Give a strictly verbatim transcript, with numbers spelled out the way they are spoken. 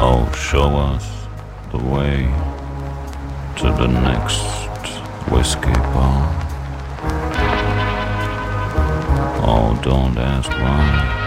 Oh, show us the way to the next whiskey bar. Oh, don't ask why.